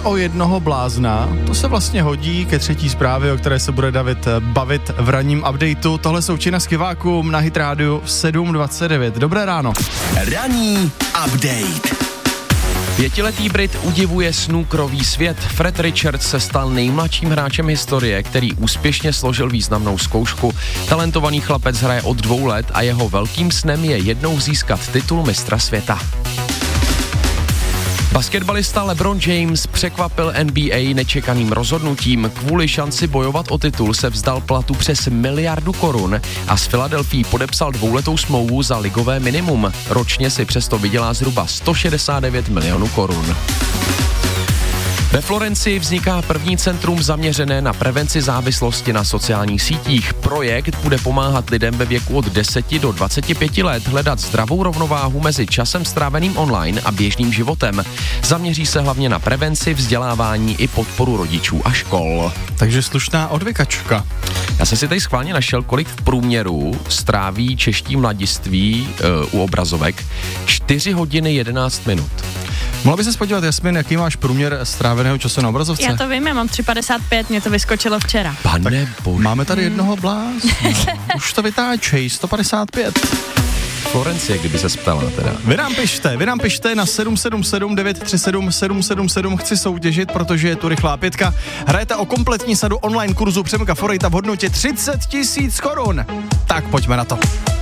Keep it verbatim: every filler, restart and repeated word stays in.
o jednoho blázna. To se vlastně hodí ke třetí zprávě, o které se bude David bavit v ranním updateu. Tohle jsou Čina s Kivákum na Hit Rádiu v sedm dvacet devět. Dobré ráno. Ranní update. Pětiletý Brit udivuje snookerový svět. Fred Richards se stal nejmladším hráčem historie, který úspěšně složil významnou zkoušku. Talentovaný chlapec hraje od dvou let a jeho velkým snem je jednou získat titul mistra světa. Basketbalista LeBron James překvapil N B A nečekaným rozhodnutím. Kvůli šanci bojovat o titul se vzdal platu přes miliardu korun a s Filadelfií podepsal dvouletou smlouvu za ligové minimum. Ročně si přesto vydělá zhruba sto šedesát devět milionů korun. Ve Florencii vzniká první centrum zaměřené na prevenci závislosti na sociálních sítích. Projekt bude pomáhat lidem ve věku od deseti do dvaceti pěti let hledat zdravou rovnováhu mezi časem stráveným online a běžným životem. Zaměří se hlavně na prevenci, vzdělávání i podporu rodičů a škol. Takže slušná odvykačka. Já jsem si tady schválně našel, kolik v průměru stráví čeští mladiství uh, u obrazovek. čtyři hodiny jedenáct minut. Mohla by se podívat, Jasmin, jaký máš průměr stráveného času na obrazovce? Já to vím, já mám tři padesát pět, mě to vyskočilo včera. Pane bože. Máme tady jednoho blázna. Už to vytáčej, sto padesát pět. Florencie, kdyby se ptala teda. Vy nám pište, vy nám pište na sedm sedm sedm devět tři sedm sedm sedm sedm. Chci soutěžit, protože je tu rychlá pětka. Hrajete o kompletní sadu online kurzu Přemka Forejta v hodnotě třicet tisíc korun. Tak pojďme na to.